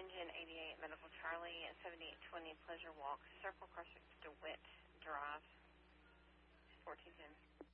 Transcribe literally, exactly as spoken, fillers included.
Engine eighty-eight, Medical Charlie, at seventy-eight twenty Pleasure Walk, Circle, Cross DeWitt Drive, fourteen ten.